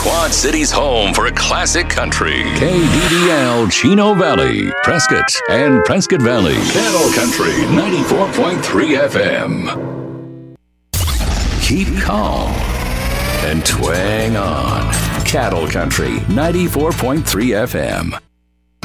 Quad City's home for classic country. KDDL Chino Valley, Prescott, and Prescott Valley. Cattle Country 94.3 FM. Keep calm and twang on. Cattle Country 94.3 FM.